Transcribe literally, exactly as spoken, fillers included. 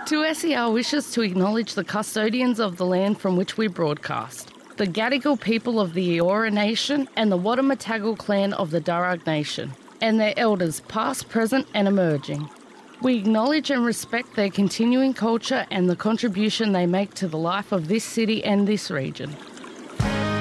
two S E R wishes to acknowledge the custodians of the land from which we broadcast, the Gadigal people of the Eora Nation and the Wadamatagal clan of the Darug Nation, and their elders past, present and emerging. We acknowledge and respect their continuing culture and the contribution they make to the life of this city and this region.